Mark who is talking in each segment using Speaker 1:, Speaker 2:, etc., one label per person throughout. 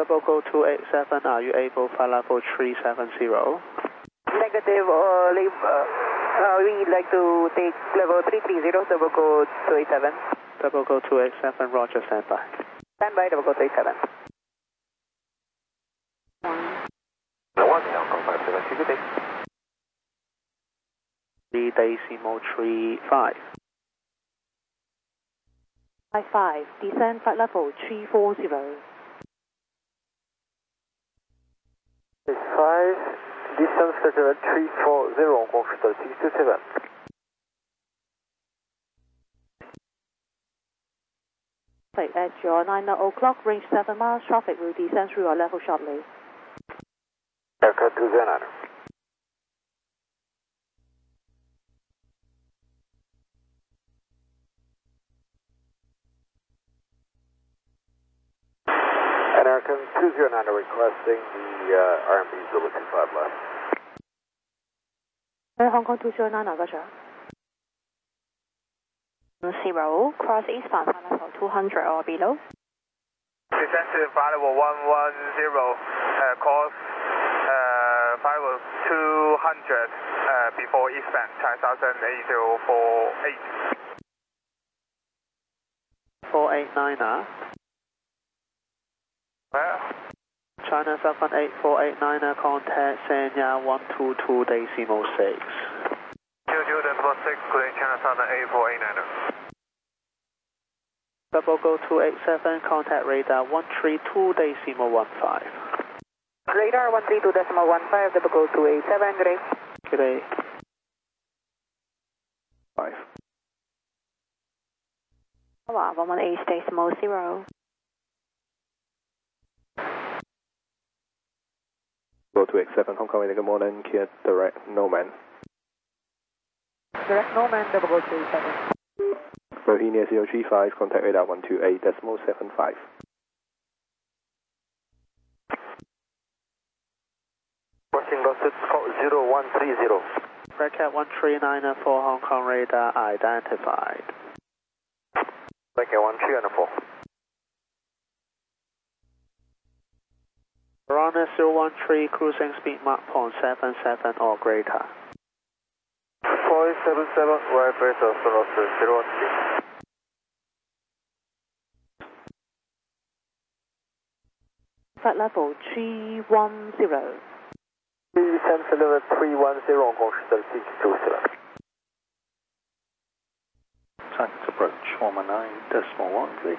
Speaker 1: Double go 287, are you able for level 370?
Speaker 2: Negative, we'd like to take level 330, double go 287.
Speaker 1: Double go 287, roger, standby.
Speaker 2: Standby, double go 287.
Speaker 3: 1, Hong Kong 570, good day.
Speaker 1: 3.35.
Speaker 4: 55, descend flight level 340.
Speaker 3: 5, distance flight level 340, Hong Kong 627.
Speaker 4: At your 9 o'clock, range 7 miles, traffic will descend through your level shortly.
Speaker 3: Aircraft 209. American 209 requesting the RMB 025 left.
Speaker 4: Hong Kong 209, roger.
Speaker 5: 0, cross eastbound flight level 200 or below.
Speaker 3: Descend to flight level 110, course flight level 200 before eastbound, China Southern 8048.
Speaker 1: 489er. China Southern 8489er, contact Sanya 122.6.
Speaker 3: 22.6, clear China Southern 8489er.
Speaker 1: Double go 287, contact radar 132.15.
Speaker 2: Radar 132.15, double go 287, good day.
Speaker 1: Good day. 5.
Speaker 5: 118.0.
Speaker 6: Go 287, Hong Kong, good morning, Kia direct, no man.
Speaker 2: Direct no man, double go 287.
Speaker 6: Bohemia 035, contact radar 128.75.
Speaker 3: Crossing Gossip 0130.
Speaker 1: Redcat 139er for Hong Kong radar identified.
Speaker 3: Redcat 134.
Speaker 1: Piranha 013, cruising speed Mach 0.77 or greater.
Speaker 3: 477, right base of Sonos 013.
Speaker 4: Flight level 310.
Speaker 3: Descend to level 310, Hong Kong 1327.
Speaker 6: Tax approach 119.1, please.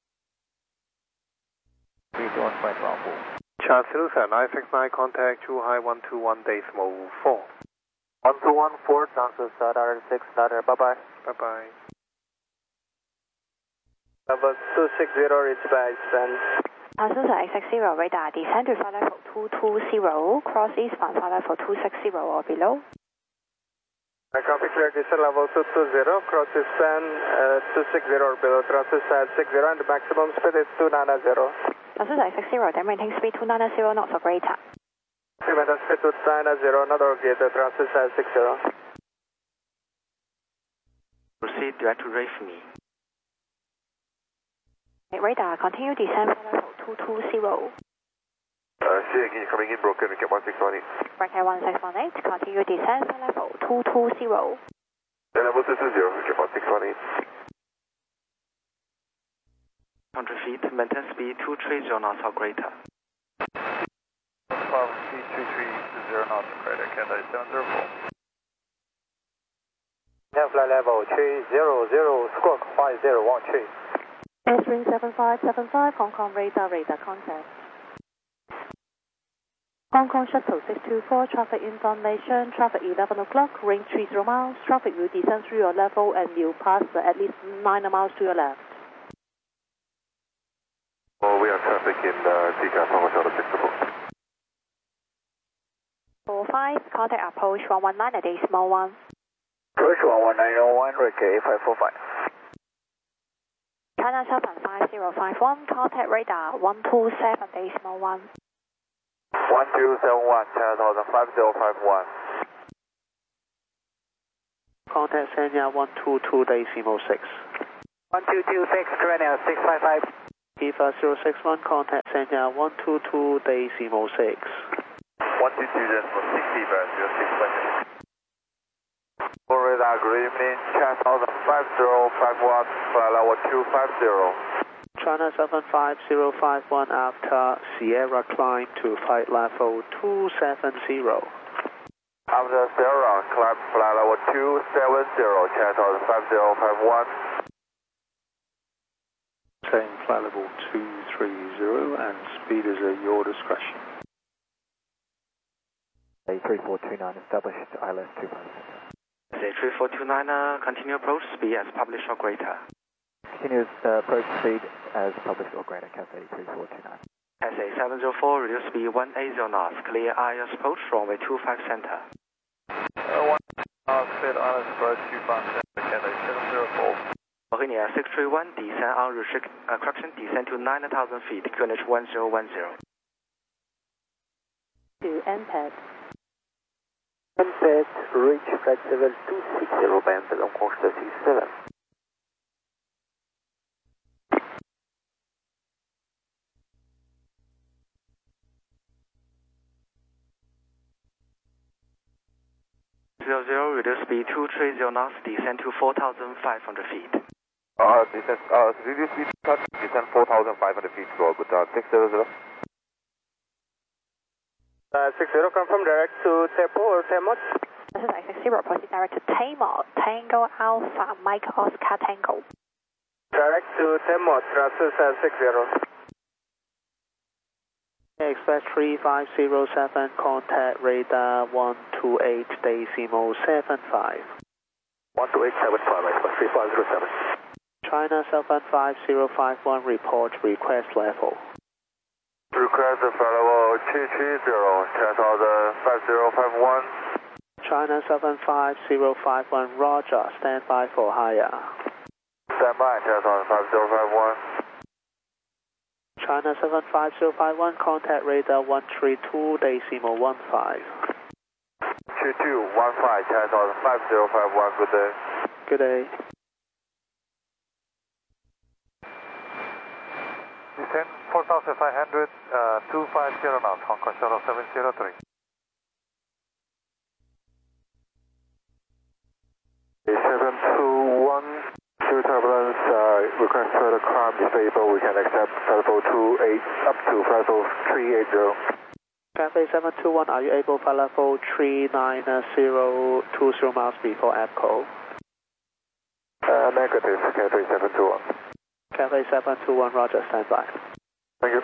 Speaker 3: 321.14. Chance 969, contact Zhuhai 121.4. 1214, transfer start RN6, bye-bye. Bye-bye. Number 260, reach by expand.
Speaker 5: Passenger X60 radar, descend to flight level 220, cross eastbound flight level 260 or below.
Speaker 3: Copy clear, descend level 220, cross eastbound 260 or below, transfer start 60 and the maximum speed is 290.
Speaker 5: Passenger X60, then maintain speed 290 knots or greater.
Speaker 3: Maintain speed 290, another gate, transfer start 60.
Speaker 7: Proceed direct to Rafemi.
Speaker 5: Radar, continue descend flight level 220.
Speaker 3: CAG coming in broken, get 1618.
Speaker 5: Bracket 1618, continue descend flight level 220.
Speaker 3: Level 220, get 1618.
Speaker 7: 100 feet, maintain speed 230 knots or greater.
Speaker 3: 230 knots or greater, Canada 704.
Speaker 8: Now flight level 300, squawk 5013.
Speaker 4: S-ring 7575, Hong Kong radar contact. Hong Kong Shuttle 624, traffic information, traffic 11 o'clock, range 30 miles, traffic will descend through your level and will pass at least 9 miles to your left.
Speaker 3: Oh, we have traffic in TCAS, Hong Kong Shuttle 624.
Speaker 5: 45, contact approach 119 at Decimal 1.
Speaker 3: Approach 11901, Redcat 8545.
Speaker 5: China Southern 5051, contact radar 127.1.
Speaker 3: 1271, China Southern 5051.
Speaker 1: Contact Sanya 122.6.
Speaker 2: 1226, Serena 655.
Speaker 1: P5061, contact Sanya 122.6.
Speaker 3: 122.6, for radar, good evening, China 5051, flight level 250.
Speaker 1: China 75051 after Sierra climb to flight level 270.
Speaker 3: After Sierra, climb flight level 270, China 5051.
Speaker 6: Saying flight level 230 and speed is at your discretion.
Speaker 8: A3429 established ILS 25.
Speaker 7: SA3429, continue approach, speed as published or greater.
Speaker 8: Continuous approach speed as published or greater, Cathay 3429.
Speaker 7: SA704, reduce speed 180 knots, clear ILS approach, runway 25 center.
Speaker 3: 1 speed ILS approach 25 center, Cathay 704.
Speaker 7: Bohemia 631, descend on correction, descend to 9,000 feet, QNH 1010.
Speaker 4: To NPAD.
Speaker 8: NPAD, reach flight level 260, band on course 37.
Speaker 7: Reduce speed 230 knots, descend to 4,500 feet.
Speaker 3: Reduce speed, descend 4,500 feet, roll with 600. 60, confirm direct to Tepo or Temot.
Speaker 5: This is 860, proceed direct to Tamar, Tango Alpha, Mike Oscar Tango.
Speaker 3: Direct to Temot, Russell 60.
Speaker 1: Express 3507, contact radar 128.75.
Speaker 3: 128.75, Express 3507.
Speaker 1: China 75051, report request level.
Speaker 3: Request flight level 230, 10,5051.
Speaker 1: China 75051, roger, stand by for higher.
Speaker 3: Stand by, 10,5051.
Speaker 1: China 75051, contact radar 132.15.
Speaker 3: 2215, 10,5051, good day.
Speaker 1: Good day.
Speaker 8: Descend 4,500, 250 knots, Hong Kong Shuttle 703.
Speaker 3: 721, two turbulence, request further climb disabled, we can accept flight level 28 up to flight level 380.
Speaker 1: Cathay 721, are you able flight level 39020 miles before APCO?
Speaker 3: Negative, Cathay 721.
Speaker 1: Cathay 721, roger, stand by.
Speaker 3: Thank you.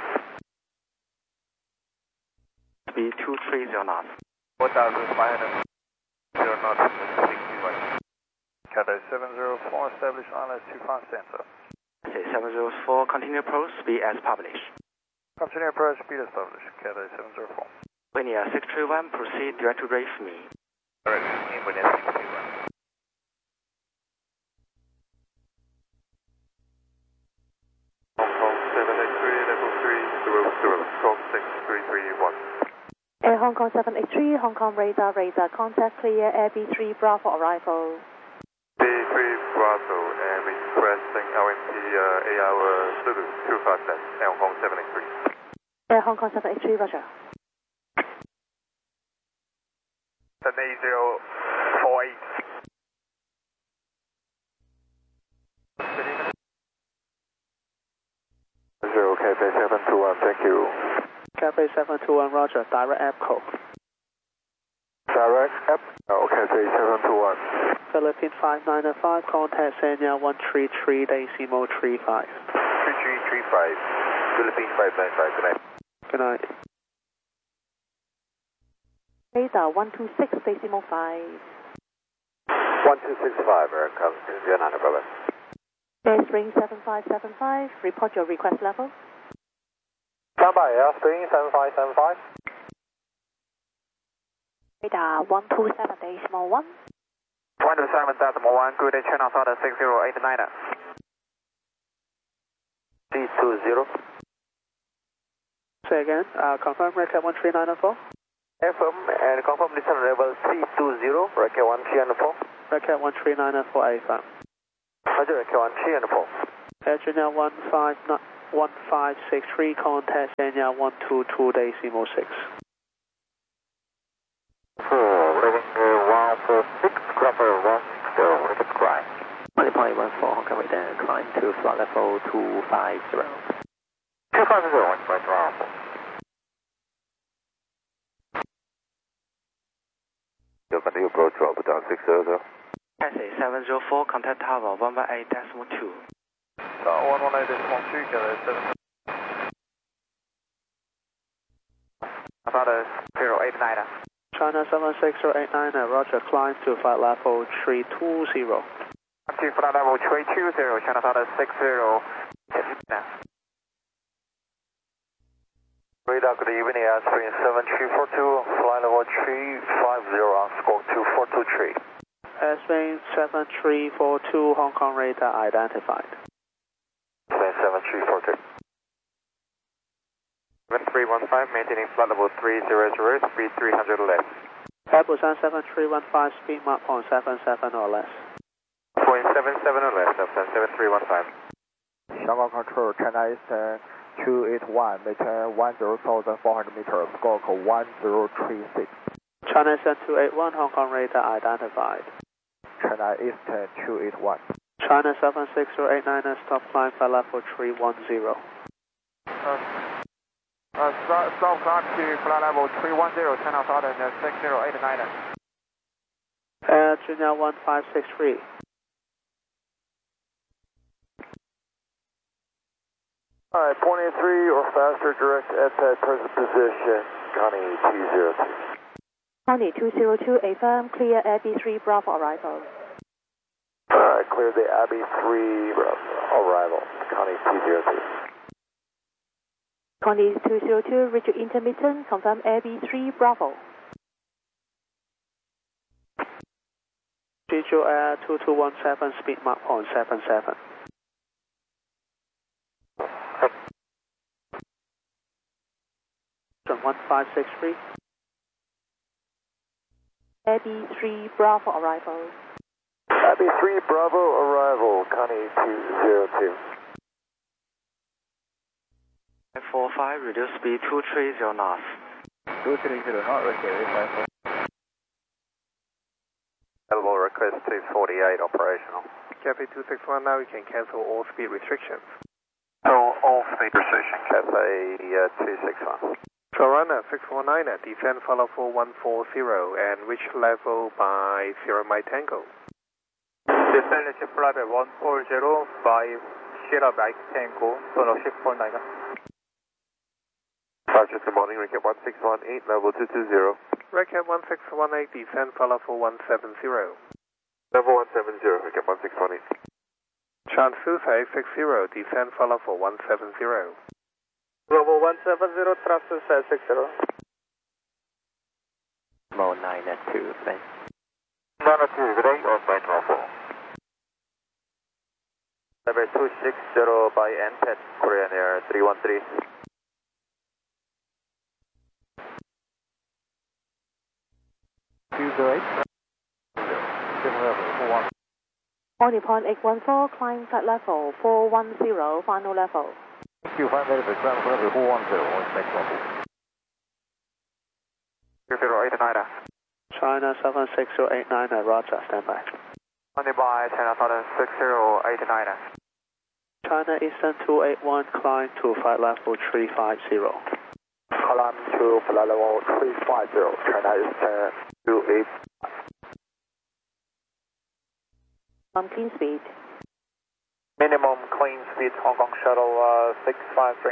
Speaker 7: Speed 230 knots.
Speaker 3: 1,500, 0 knots, 61. Cathay 704, established ILS 25 center.
Speaker 7: SA704, continue approach, speed as published.
Speaker 3: Continue approach, speed established, Cathay 704.
Speaker 7: Bohemia 631, proceed direct to RAFE-me.
Speaker 3: Direct, Bohemia 631. Hong Kong 783, level 300, Hong 6331.
Speaker 4: Air Hong Kong 783, Hong Kong radar, contact clear, Air B3 Bravo arrival.
Speaker 3: B3 Bravo, and requesting LMT AR Zulu 25 Air Hong Kong 783.
Speaker 4: Air Hong Kong 783, roger.
Speaker 3: 78048. Zero, Cathay 721, thank you.
Speaker 1: Cathay 721, roger, direct APCO.
Speaker 3: Direct app, Cathay 721.
Speaker 1: Philippine 5905, contact Sanya 133.35.
Speaker 3: 3335, Philippine 595, good night.
Speaker 1: Good night.
Speaker 4: Radar 126.5.
Speaker 3: 1265, American, Vietnam, bye-bye.
Speaker 4: Airstream 7575, report your request level.
Speaker 8: Stand by, Airstream 7575.
Speaker 5: Radar 127.1.
Speaker 3: 127.1, good day, China Southern 6089. 320.
Speaker 1: Say again, confirm record 13904.
Speaker 3: FM and confirm descent level 320, record 134.
Speaker 1: Record 13904 AFM.
Speaker 3: Roger, record 134.
Speaker 1: Air Junior 1563, contact Kenya 122 decimal 6.
Speaker 8: Living 146, Cropper 10, Wicked Cry.
Speaker 9: 20.14 Hong Kong radar, climb to flight level 250.
Speaker 8: 250, 1.12. You'll continue approach drop down 600.
Speaker 7: Taxi 704, contact tower 118.2.
Speaker 8: 118.2, Kilo 7. About 089.
Speaker 1: China 76089, roger, climb to flight level 320.
Speaker 8: To flight level 320, China Southern 60. Radar, good evening, Aspirin 7342, flight level 350 on score 2423.
Speaker 1: Airplane 7342, Hong Kong radar identified.
Speaker 8: Airplane 7342. 7315, maintaining flight level 300, speed 300 left.
Speaker 1: Airbus 7315, speed Mach 0.77 or less.
Speaker 8: 0.77 or less, Airplane 7315.
Speaker 10: Shanghai Control, China Eastern 281, maintain 10,400 meters, score 1036.
Speaker 1: China Eastern 281, Hong Kong radar identified.
Speaker 10: China Eastern 281.
Speaker 1: China 76089, stop climb flight level 310.
Speaker 10: Stop climb to flight level 310, China Southern 6089.
Speaker 1: Air Junior 1563.
Speaker 8: Alright, 0.83 or faster, direct at present position, Connie 202.
Speaker 4: Connie 202, affirm, clear AB3 Bravo arrival.
Speaker 8: Alright, clear the Abbey 3 arrival, Connie 202.
Speaker 4: Connie 202, reach intermittent, confirm AB3 Bravo.
Speaker 1: Jeju Air 2217, speed Mach 0.77. From 1563.
Speaker 4: AB3 Bravo arrival.
Speaker 8: Abbey 3 Bravo arrival, Connie 202.
Speaker 7: 45, reduce speed 230 knots.
Speaker 10: 230 not okay.
Speaker 8: Available request 248 operational.
Speaker 3: Cathay 261, now you can cancel all speed restrictions.
Speaker 8: So all speed restriction, Cathay 261.
Speaker 3: Florana 619, descend follow 4140 and reach level by 0 Mike Tango.
Speaker 8: Descend to flight 140 by Sierra Mike Tango, total 649. Roger, good morning, Recap 1618, level 220.
Speaker 3: Recap 1618, descend follow 170.
Speaker 8: Level 170, Recap 1618.
Speaker 3: Chance 2660, descend follow 170.
Speaker 8: Level 170, thrusters at 60.
Speaker 9: Low 9 at 2, thanks.
Speaker 8: 9 at 2, good day, on by 12. Level 260 by NPET, Korean Air 313.
Speaker 4: Only point 814, climb flight level 410, final level.
Speaker 10: Q5 Medical, ground level 410, next level.
Speaker 8: 089.
Speaker 1: China 76089, roger, standby.
Speaker 8: Only by China Southern 6089.
Speaker 1: China Eastern 281, climb to flight level 350.
Speaker 10: Climb to flight level 350, China Eastern 281.
Speaker 4: Clean speed.
Speaker 8: Minimum clean speed, Hong Kong Shuttle 653.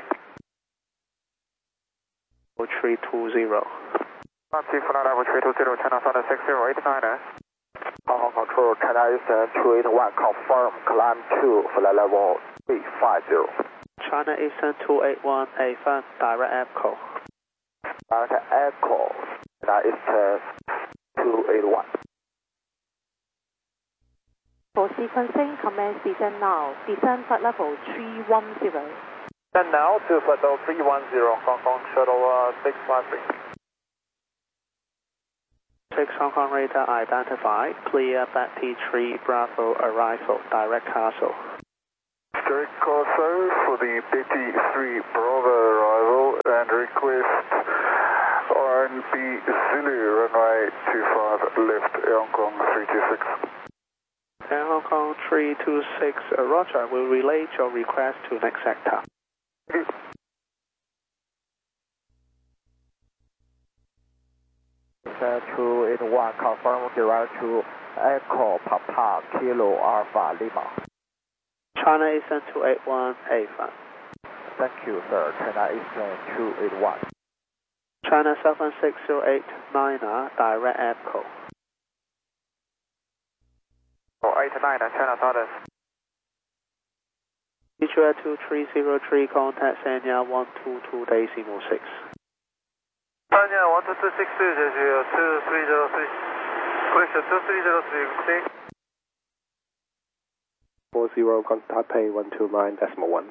Speaker 1: 320.
Speaker 8: Climb to flight level 320, China Southern 6089.
Speaker 10: Hong Kong Control, China Eastern 281, confirm, climb to flight level 350.
Speaker 1: China Eastern 281, affirm, direct echo.
Speaker 10: Direct echo, China Eastern 281.
Speaker 4: For sequencing, commence descent now. Descend flight level 310.
Speaker 8: And now to flight level 310, Hong Kong Shuttle 653.
Speaker 1: 6 Hong Kong radar identified, clear back P3 Bravo arrival, direct castle.
Speaker 8: Strict Corso for the 83 Bravo arrival and request RNB Zulu runway 25 left Hong Kong 326.
Speaker 1: Hong Kong 326, Roger, will relay your request to next sector.
Speaker 10: Descent 281, confirm direct to Echo Papa Kilo Alpha Lima.
Speaker 1: China Eastern 281, AFA.
Speaker 10: Thank you, sir. China Eastern 281.
Speaker 1: China Southern 608, Niner, direct Echo.
Speaker 3: 89, China Southern.
Speaker 1: Visual 2303, contact Sanya 122.6.
Speaker 3: Sanya 122.6, Jeju 2303. Correction 2303,
Speaker 6: 40, contact Taipei 129.1.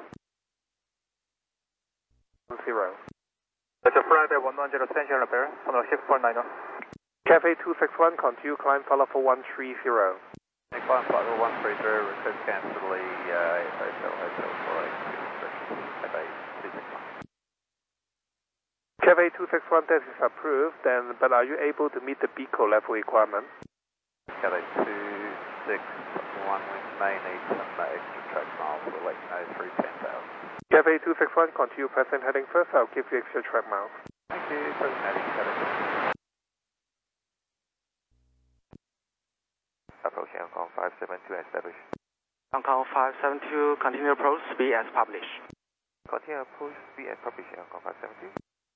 Speaker 3: 0. That's a Friday 110 Central repair, on the shift 49.
Speaker 6: Cafe 261, continue climb follow for 130.
Speaker 3: Climb flight 130, request cancel the Hotel 482, Taipei 261.
Speaker 6: Cafe 261, that is approved, but are you able to meet the BECO level requirement?
Speaker 3: Cafe 261, we may need some extra track miles, we'll let you know through 10,000.
Speaker 6: Cafe 261, continue present heading first, I'll give you extra track miles.
Speaker 3: Thank you, present heading, Approaching Hong Kong 572, establish.
Speaker 7: Hong Kong 572, continue approach, speed as published.
Speaker 3: Continue approach, speed as published, Hong Kong 572.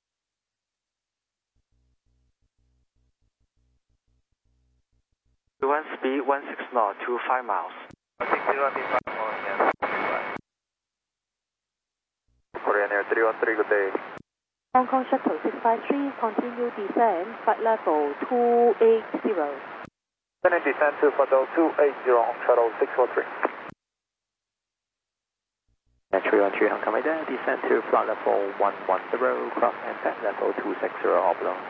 Speaker 7: One speed 16 knots, 25 miles.
Speaker 3: I think 015 more, yes. Korean Air 313, good day.
Speaker 4: Hong Kong Shuttle 653, continue descent, flight level 280.
Speaker 3: Descend to flight level 280, shuttle 643.
Speaker 9: 313 Hong Kong radar, descend to flight level 110, cross and set level 260 oblong.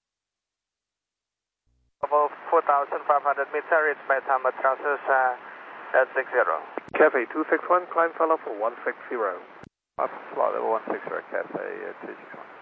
Speaker 3: Above 4,500 meters, it's my time at transfer at 60.
Speaker 6: Cafe 261, climb follow for 160.
Speaker 3: Flight level 160, Cafe 261.